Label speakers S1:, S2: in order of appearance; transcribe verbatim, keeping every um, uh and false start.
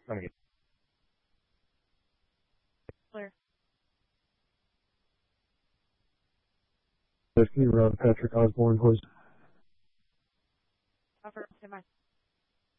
S1: Let me get
S2: Clear.
S3: Can you run Patrick Osborne, please?
S2: Offer, say mine.